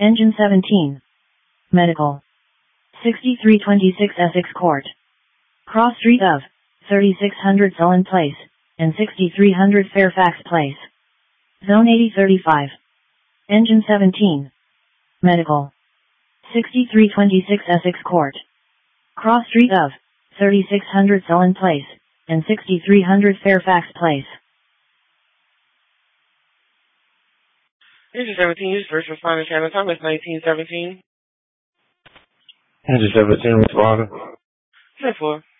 Engine 17. Medical. 6326 Essex Court. Cross street of 3600 Sullen Place and 6300 Fairfax Place. Zone 8035. Engine 17. Medical. 6326 Essex Court. Cross street of 3600 Sullen Place and 6300 Fairfax Place. Engine 17, use first responder channel. Time is 1917. Engine 17, responder. 10-4.